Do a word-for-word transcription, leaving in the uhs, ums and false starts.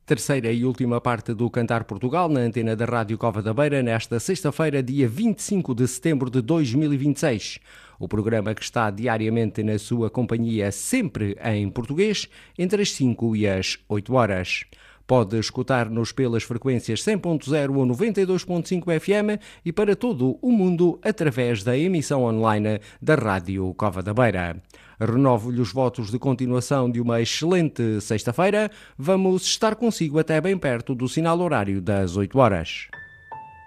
Terceira e última parte do Cantar Portugal na antena da Rádio Cova da Beira nesta sexta-feira, dia vinte e cinco de setembro de dois mil e vinte e seis. O programa que está diariamente na sua companhia, sempre em português, entre as cinco e as oito horas. Pode escutar-nos pelas frequências cem ponto zero ou noventa e dois ponto cinco F M e para todo o mundo através da emissão online da Rádio Cova da Beira. Renovo-lhe os votos de continuação de uma excelente sexta-feira. Vamos estar consigo até bem perto do sinal horário das oito horas.